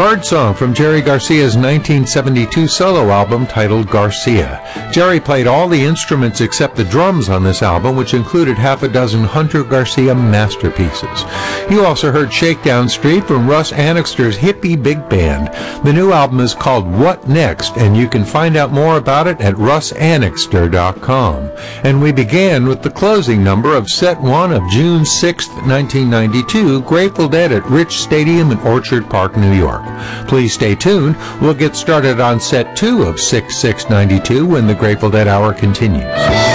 Birdsong from Jerry Garcia's 1972 solo album titled Garcia. Jerry played all the instruments except the drums on this album, which included half a dozen Hunter Garcia masterpieces. You also heard Shakedown Street from Russ Annixter's Hippie Big Band. The new album is called What Next, and you can find out more about it at russannixter.com. And we began with the closing number of Set 1 of June 6, 1992, Grateful Dead at Rich Stadium in Orchard Park, New York. Please stay tuned. We'll get started on Set 2 of 6/6/92 when the Grateful Dead Hour continues.